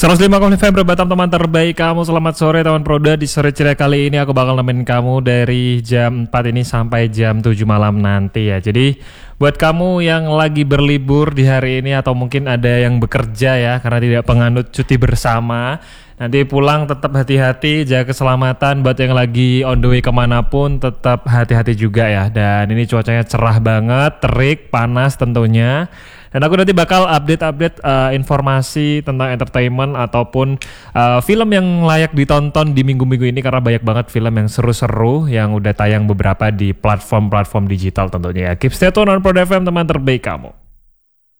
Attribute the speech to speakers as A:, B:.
A: 105,5 FM Batam, teman terbaik kamu. Selamat sore teman Proda. Di sore ceria kali ini aku bakal nemenin kamu dari jam 4 ini sampai jam 7 malam nanti ya. Jadi buat kamu yang lagi berlibur di hari ini atau mungkin ada yang bekerja ya karena tidak penganut cuti bersama, nanti pulang tetap hati-hati, jaga keselamatan. Buat yang lagi on the way kemanapun tetap hati-hati juga ya. Dan ini cuacanya cerah banget, terik, panas tentunya. Dan aku nanti bakal update informasi tentang entertainment ataupun film yang layak ditonton di minggu-minggu ini, karena banyak banget film yang seru-seru yang udah tayang beberapa di platform-platform digital tentunya ya. Keep stay tune on Prod FM, teman terbaik kamu.